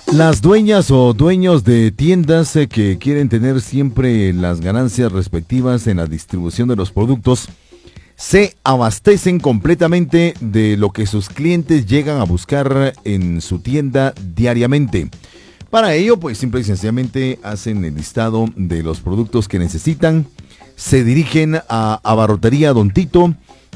Las dueñas o dueños de tiendas que quieren tener siempre las ganancias respectivas en la distribución de los productos se abastecen completamente de lo que sus clientes llegan a buscar en su tienda diariamente. Para ello, pues simple y sencillamente hacen el listado de los productos que necesitan, se dirigen a Abarrotería Don Tito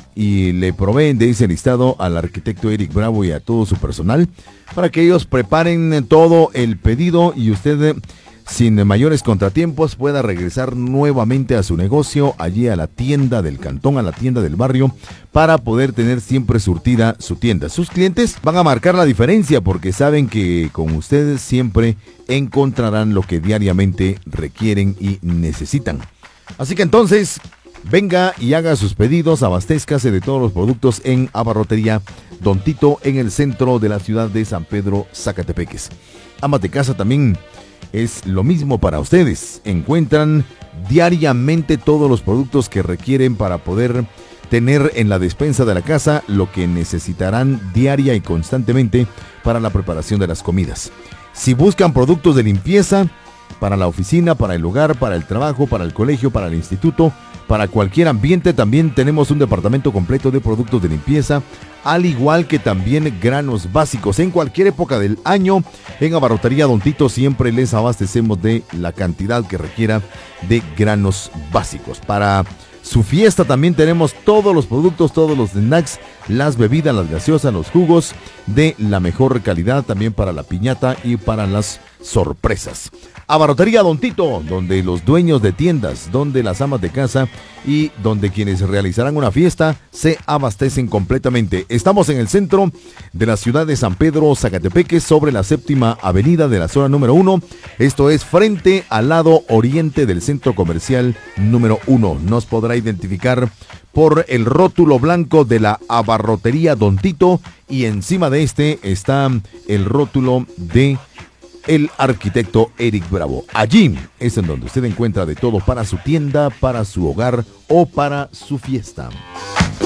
y le proveen de ese listado al arquitecto Eric Bravo y a todo su personal para que ellos preparen todo el pedido y usted sin mayores contratiempos pueda regresar nuevamente a su negocio, allí a la tienda del cantón, a la tienda del barrio, para poder tener siempre surtida su tienda. Sus clientes van a marcar la diferencia porque saben que con ustedes siempre encontrarán lo que diariamente requieren y necesitan. Así que entonces, venga y haga sus pedidos, abastézcase de todos los productos en Abarrotería Don Tito en el centro de la ciudad de San Pedro, Zacatepeques. Amas de casa también es lo mismo para ustedes. Encuentran diariamente todos los productos que requieren para poder tener en la despensa de la casa lo que necesitarán diaria y constantemente para la preparación de las comidas. Si buscan productos de limpieza para la oficina, para el hogar, para el trabajo, para el colegio, para el instituto, para cualquier ambiente, también tenemos un departamento completo de productos de limpieza, al igual que también granos básicos. En cualquier época del año, en Abarrotería Don Tito siempre les abastecemos de la cantidad que requiera de granos básicos. Para su fiesta también tenemos todos los productos, todos los snacks, las bebidas, las gaseosas, los jugos de la mejor calidad, también para la piñata y para las sorpresas. Abarrotería Don Tito, donde los dueños de tiendas, donde las amas de casa y donde quienes realizarán una fiesta se abastecen completamente. Estamos en el centro de la ciudad de San Pedro, Zacatepeques, sobre la 7ª avenida de la zona número 1. Esto es frente al lado oriente del centro comercial número 1. Nos podrá identificar por el rótulo blanco de la Abarrotería Don Tito y encima de este está el rótulo de el arquitecto Eric Bravo. Allí es en donde usted encuentra de todo para su tienda, para su hogar o para su fiesta.